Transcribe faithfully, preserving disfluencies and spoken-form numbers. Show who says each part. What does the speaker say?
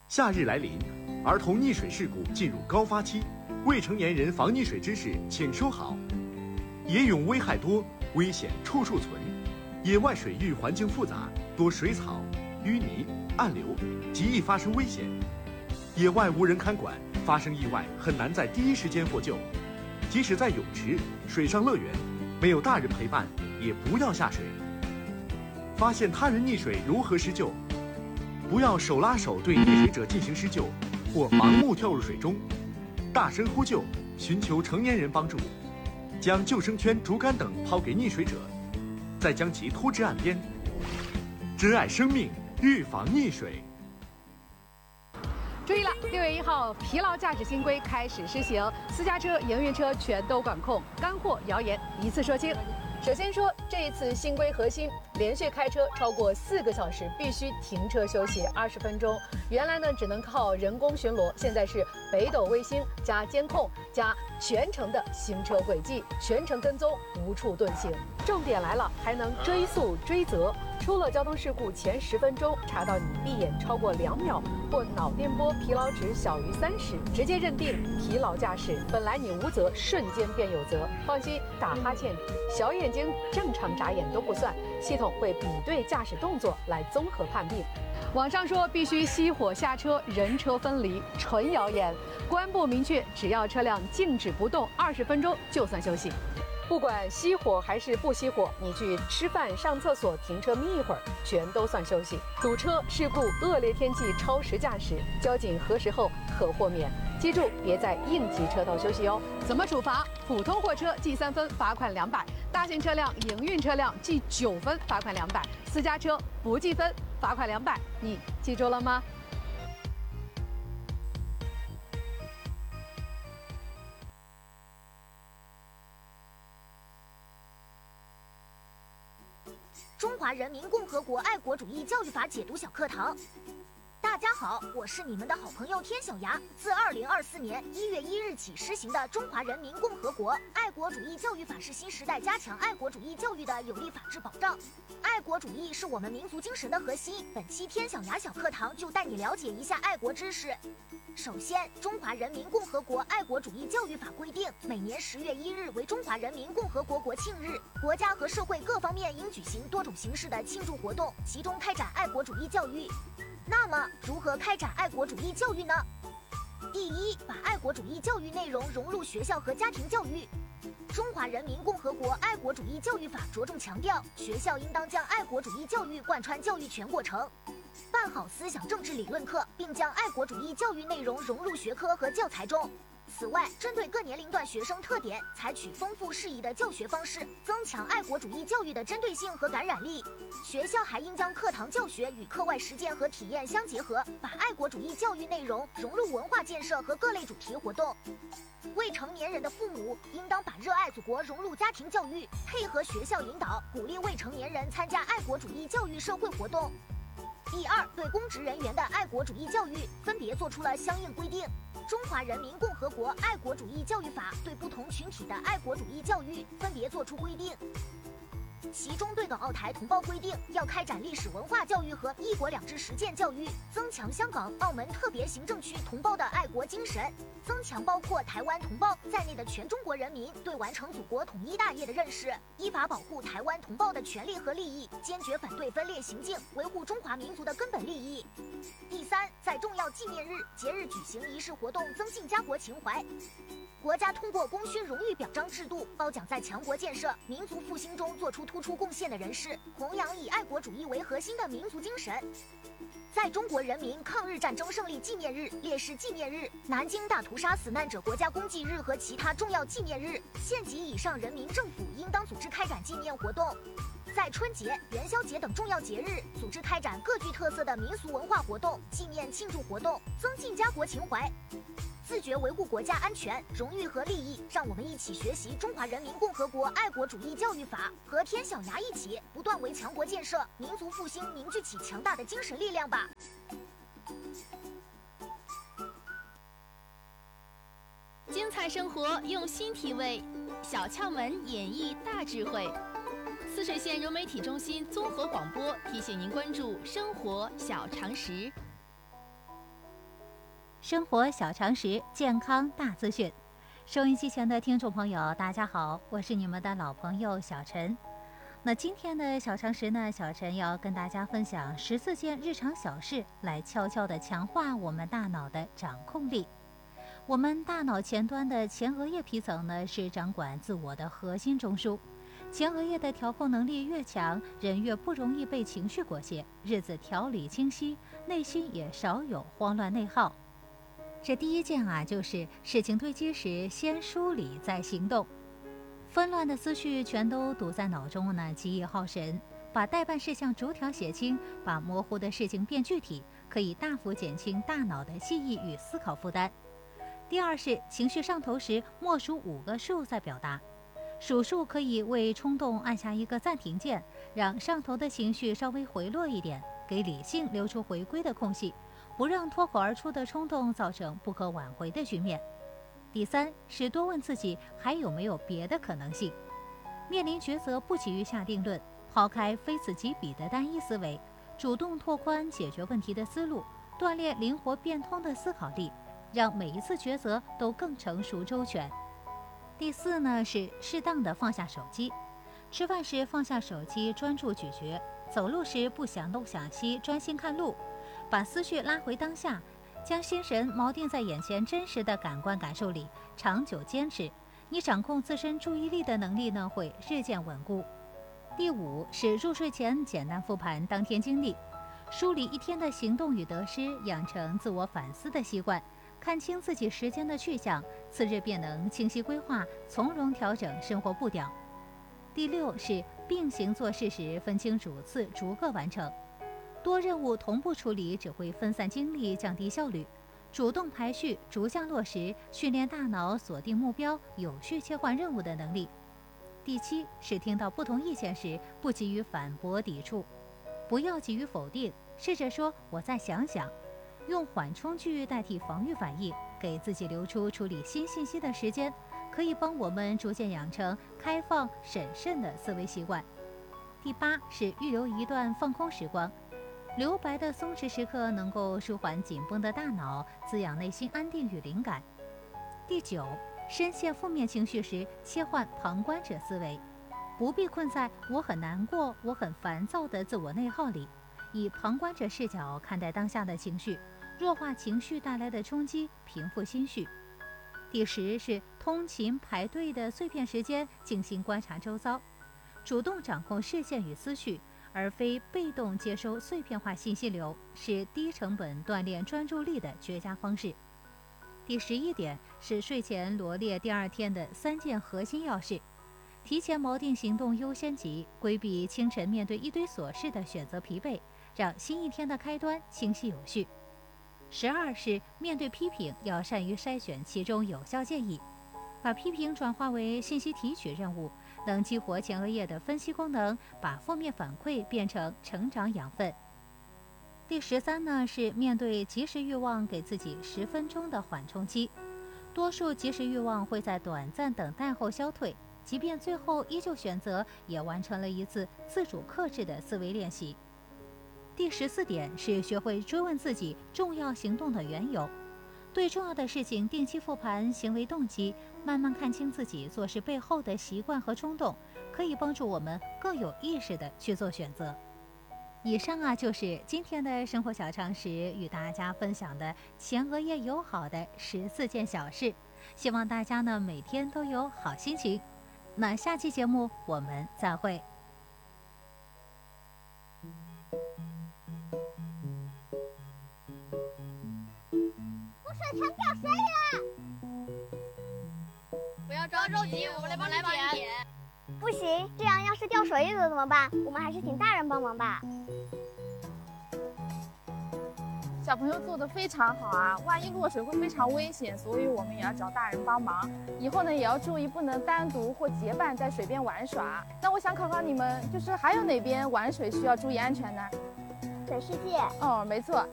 Speaker 1: 夏日来临，儿童溺水事故进入高发期，未成年人防溺水知识请收好。野泳危害多，危险处处存。野外水域环境复杂，多水草、淤泥、暗流，极易发生危险。野外无人看管，发生意外很难在第一时间获救。即使在泳池、水上乐园，没有大人陪伴，也不要下水。发现他人溺水如何施救？不要手拉手对溺水者进行施救，或盲目跳入水中，大声呼救，寻求成年人帮助。将救生圈、竹竿等抛给溺水者，再将其拖至岸边。珍爱生命，预防溺水。
Speaker 2: 注意了，六月一号，疲劳驾驶新规开始施行，私家车、营运车全都管控，干货谣言一次说清。首先说，这一次新规核心，连续开车超过四个小时必须停车休息二十分钟。原来呢只能靠人工巡逻，现在是北斗卫星加监控加全程的行车轨迹，全程跟踪，无处遁形。重点来了，还能追溯追责。出了交通事故前十分钟查到你闭眼超过两秒或脑电波疲劳值小于三十，直接认定疲劳驾驶。本来你无责，瞬间变有责。放心，打哈欠、小眼睛正常眨眼都不算，系统会比对驾驶动作来综合判定。网上说必须熄火下车，人车分离，纯谣言。公布明确，只要车辆静止不动二十分钟就算休息。不管熄火还是不熄火，你去吃饭、上厕所、停车眯一会儿，全都算休息。堵车事故、恶劣天气、超时驾驶，交警核实后可豁免。记住，别在应急车道休息哦。怎么处罚？普通货车记三分，罚款两百；大型车辆、营运车辆记九分，罚款两百；私家车不记分，罚款两百。你记住了吗？
Speaker 3: 中华人民共和国爱国主义教育法解读小课堂。大家好，我是你们的好朋友天小牙。自二零二四年一月一日起施行的《中华人民共和国爱国主义教育法》是新时代加强爱国主义教育的有力法治保障。爱国主义是我们民族精神的核心。本期天小牙小课堂就带你了解一下爱国知识。首先，《中华人民共和国爱国主义教育法》规定，每年十月一日为中华人民共和国国庆日，国家和社会各方面应举行多种形式的庆祝活动，集中开展爱国主义教育。那么，如何开展爱国主义教育呢？第一，把爱国主义教育内容融入学校和家庭教育。中华人民共和国爱国主义教育法着重强调，学校应当将爱国主义教育贯穿教育全过程，办好思想政治理论课，并将爱国主义教育内容融入学科和教材中。此外，针对各年龄段学生特点，采取丰富适宜的教学方式，增强爱国主义教育的针对性和感染力。学校还应将课堂教学与课外实践和体验相结合，把爱国主义教育内容融入文化建设和各类主题活动。未成年人的父母应当把热爱祖国融入家庭教育，配合学校引导，鼓励未成年人参加爱国主义教育社会活动。第二，对公职人员的爱国主义教育分别做出了相应规定。中华人民共和国爱国主义教育法对不同群体的爱国主义教育分别作出规定。其中对港澳台同胞规定，要开展历史文化教育和一国两制实践教育，增强香港、澳门特别行政区同胞的爱国精神，增强包括台湾同胞在内的全中国人民对完成祖国统一大业的认识，依法保护台湾同胞的权利和利益，坚决反对分裂行径，维护中华民族的根本利益。第三，在重要纪念日、节日举行仪式活动，增进家国情怀。国家通过功勋荣誉表彰制度，褒奖在强国建设、民族复兴中做出突出贡献的人士，弘扬以爱国主义为核心的民族精神。在中国人民抗日战争胜利纪念日、烈士纪念日、南京大屠杀死难者国家公祭日和其他重要纪念日，县级以上人民政府应当组织开展纪念活动。在春节、元宵节等重要节日，组织开展各具特色的民俗文化活动、纪念庆祝活动，增进家国情怀。自觉维护国家安全、荣誉和利益，让我们一起学习《中华人民共和国爱国主义教育法》，和天小牙一起不断为强国建设、民族复兴凝聚起强大的精神力量吧。
Speaker 4: 精彩生活用心体味，小窍门演绎大智慧。泗水县融媒体中心综合广播提醒您关注生活小常识。
Speaker 5: 生活小常识，健康大资讯。收音机前的听众朋友，大家好，我是你们的老朋友小陈。那今天的小常识呢，小陈要跟大家分享十四件日常小事，来悄悄地强化我们大脑的掌控力。我们大脑前端的前额叶皮层呢，是掌管自我的核心中枢。前额叶的调控能力越强，人越不容易被情绪裹挟，日子条理清晰，内心也少有慌乱内耗。这第一件啊，就是事情堆积时，先梳理再行动。纷乱的思绪全都堵在脑中呢，极易耗神。把待办事项逐条写清，把模糊的事情变具体，可以大幅减轻大脑的记忆与思考负担。第二是情绪上头时，默数五个数再表达。数数可以为冲动按下一个暂停键，让上头的情绪稍微回落一点，给理性留出回归的空隙，不让脱口而出的冲动造成不可挽回的局面。第三是多问自己还有没有别的可能性。面临抉择不急于下定论，抛开非此即彼的单一思维，主动拓宽解决问题的思路，锻炼灵活变通的思考力，让每一次抉择都更成熟周全。第四呢是适当的放下手机。吃饭时放下手机专注咀嚼，走路时不想东想西专心看路，把思绪拉回当下，将心神锚定在眼前真实的感官感受里，长久坚持，你掌控自身注意力的能力呢会日渐稳固。第五是入睡前简单复盘当天经历，梳理一天的行动与得失，养成自我反思的习惯，看清自己时间的去向，次日便能清晰规划，从容调整生活步调。第六是并行做事时分清主次，逐个完成。多任务同步处理只会分散精力，降低效率。主动排序，逐项落实，训练大脑锁定目标，有序切换任务的能力。第七是听到不同意见时，不急于反驳抵触，不要急于否定，试着说我再想想，用缓冲句代替防御反应，给自己留出处理新信息的时间，可以帮我们逐渐养成开放审慎的思维习惯。第八是预留一段放空时光，留白的松弛时刻能够舒缓紧绷的大脑，滋养内心安定与灵感。第九，深陷负面情绪时，切换旁观者思维，不必困在我很难过、我很烦躁的自我内耗里，以旁观者视角看待当下的情绪，弱化情绪带来的冲击，平复心绪。第十是通勤排队的碎片时间，静心观察周遭，主动掌控视线与思绪，而非被动接收碎片化信息流，是低成本锻炼专注力的绝佳方式。第十一点是睡前罗列第二天的三件核心要事，提前锚定行动优先级，规避清晨面对一堆琐事的选择疲惫，让新一天的开端清晰有序。十二是面对批评，要善于筛选其中有效建议，把批评转化为信息提取任务，能激活前额叶的分析功能，把负面反馈变成成长养分。第十三呢是面对即时欲望，给自己十分钟的缓冲期。多数即时欲望会在短暂等待后消退，即便最后依旧选择，也完成了一次自主克制的思维练习。第十四点是学会追问自己重要行动的缘由，对重要的事情定期复盘行为动机，慢慢看清自己做事背后的习惯和冲动，可以帮助我们更有意识地去做选择。以上啊就是今天的生活小常识，与大家分享的前额叶友好的十四件小事，希望大家呢每天都有好心情。那下期节目我们再会。
Speaker 3: 我水豚掉水里了！
Speaker 4: 不要着急，我们来帮你捡。
Speaker 6: 不行，这样要是掉水里了怎么办？我们还是请大人帮忙吧。
Speaker 7: 小朋友做的非常好啊，万一落水会非常危险，所以我们也要找大人帮忙。以后呢也要注意，不能单独或结伴在水边玩耍。那我想考考你们，就是还有哪边玩水需要注意安全呢？
Speaker 6: 水世界。
Speaker 7: 哦，没错，